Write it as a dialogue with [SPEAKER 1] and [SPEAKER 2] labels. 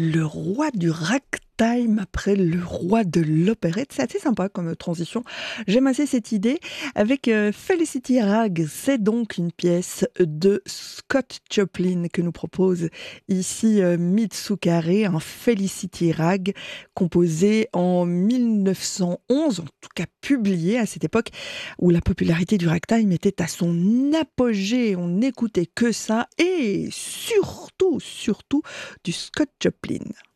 [SPEAKER 1] Le roi du ragtime après le roi de l'opérette, c'est assez sympa comme transition. J'aime assez cette idée avec Felicity Rag. C'est donc une pièce de Scott Joplin que nous propose ici Mitsukare, un Felicity Rag composé en 1911, en tout cas publié à cette époque où la popularité du ragtime était à son apogée. On n'écoutait que ça et surtout du Scott Joplin.